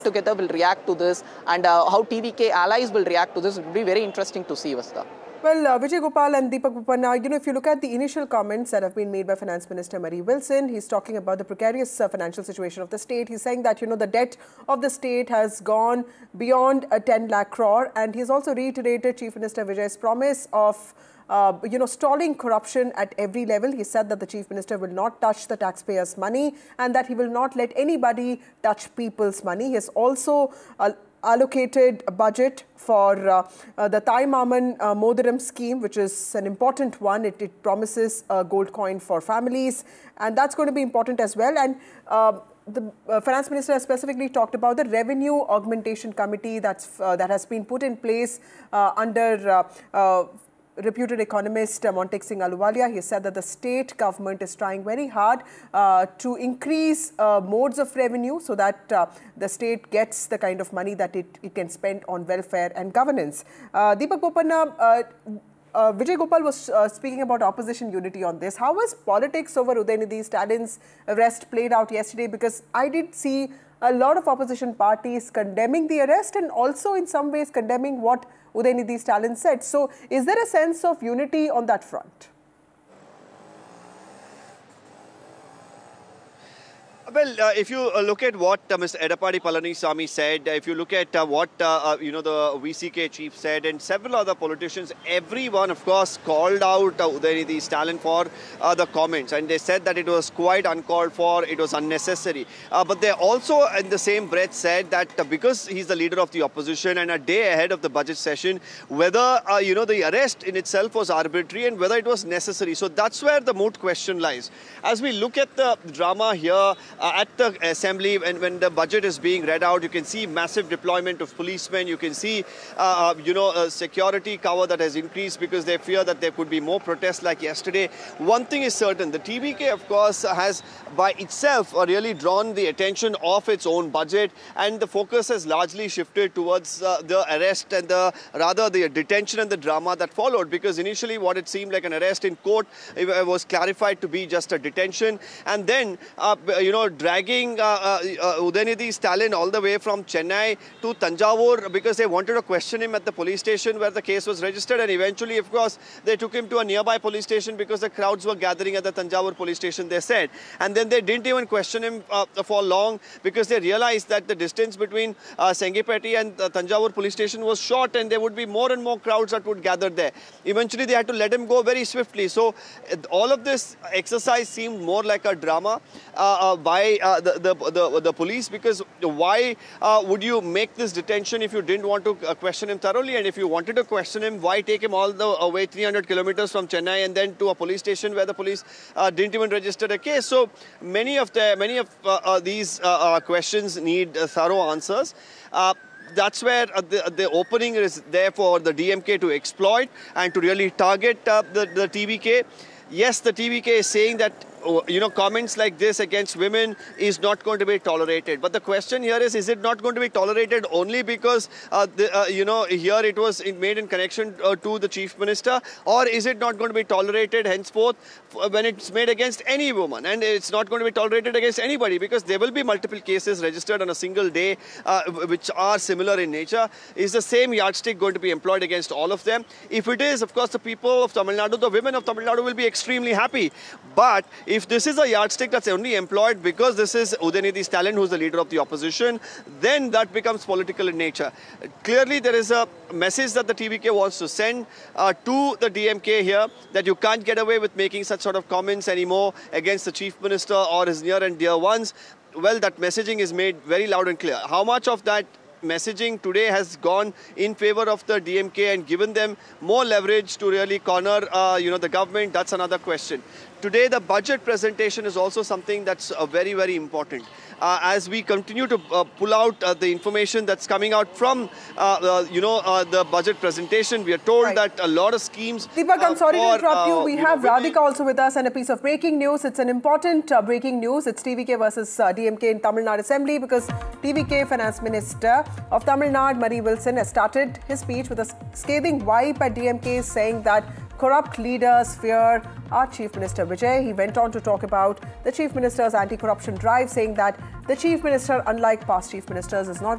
together will react to this and how TVK allies will react to this. It will be very interesting to see, Vasudha. Well, Vijay Gopal and Deepak Bopanna, if you look at the initial comments that have been made by Finance Minister Marie Wilson, he's talking about the precarious financial situation of the state. He's saying that, the debt of the state has gone beyond 10 lakh crore. And he's also reiterated Chief Minister Vijay's promise of, stalling corruption at every level. He said that the Chief Minister will not touch the taxpayers' money and that he will not let anybody touch people's money. He has also allocated a budget for the Thai Maman Modaram scheme, which is an important one. It promises a gold coin for families, and that's going to be important as well. And the Finance Minister has specifically talked about the Revenue Augmentation Committee that has been put in place under reputed economist Montek Singh Ahluwalia. He said that the state government is trying very hard to increase modes of revenue so that the state gets the kind of money that it can spend on welfare and governance. Deepak Bopanna, Vijay Gopal was speaking about opposition unity on this. How was politics over Udayanidhi Stalin's arrest played out yesterday? Because I did see a lot of opposition parties condemning the arrest and also in some ways condemning what Udayanidhi Stalin said. So is there a sense of unity on that front? Well, if you look at what Mr. Edappadi Palaniswamy said, if you look at what, the VCK chief said and several other politicians, everyone, of course, called out Udayanidhi Stalin for the comments. And they said that it was quite uncalled for, it was unnecessary. But they also, in the same breath, said that because he's the leader of the opposition and a day ahead of the budget session, whether, the arrest in itself was arbitrary and whether it was necessary. So that's where the moot question lies. As we look at the drama here, at the assembly, and when the budget is being read out, you can see massive deployment of policemen. You can see, security cover that has increased because they fear that there could be more protests like yesterday. One thing is certain, the TVK, of course, has by itself really drawn the attention of its own budget, and the focus has largely shifted towards the arrest and the detention and the drama that followed, because initially what it seemed like an arrest in court was clarified to be just a detention, and then, dragging Udayanidhi Stalin all the way from Chennai to Tanjavur because they wanted to question him at the police station where the case was registered, and eventually, of course, they took him to a nearby police station because the crowds were gathering at the Tanjavur police station, they said. And then they didn't even question him for long because they realized that the distance between Sengipeti and Tanjavur police station was short and there would be more and more crowds that would gather there. Eventually, they had to let him go very swiftly. So all of this exercise seemed more like a drama by the police, because why would you make this detention if you didn't want to question him thoroughly? And if you wanted to question him, why take him all the way 300 kilometers from Chennai and then to a police station where the police didn't even register a case? So many of these questions need thorough answers. That's where the opening is there for the DMK to exploit and to really target the TVK. Yes, the TVK is saying that comments like this against women is not going to be tolerated. But the question here is it not going to be tolerated only because, here it was made in connection to the Chief Minister, or is it not going to be tolerated henceforth when it's made against any woman? And it's not going to be tolerated against anybody because there will be multiple cases registered on a single day which are similar in nature. Is the same yardstick going to be employed against all of them? If it is, of course, the people of Tamil Nadu, the women of Tamil Nadu will be extremely happy. But if this is a yardstick that's only employed because this is Udayanidhi Stalin, who's the leader of the opposition, then that becomes political in nature. Clearly, there is a message that the TVK wants to send to the DMK here, that you can't get away with making such sort of comments anymore against the Chief Minister or his near and dear ones. Well, that messaging is made very loud and clear. How much of that messaging today has gone in favor of the DMK and given them more leverage to really corner, the government? That's another question. Today, the budget presentation is also something that's very, very important. As we continue to pull out the information that's coming out from, the budget presentation, we are told that a lot of schemes... Deepak, I'm sorry to interrupt you. We have Radhika also with us and a piece of breaking news. It's an important breaking news. It's TVK versus DMK in Tamil Nadu Assembly, because TVK Finance Minister of Tamil Nadu, Marie Wilson, has started his speech with a scathing wipe at DMK, saying that corrupt leaders fear our Chief Minister Vijay. He went on to talk about the Chief Minister's anti-corruption drive, saying that the Chief Minister, unlike past Chief Ministers, is not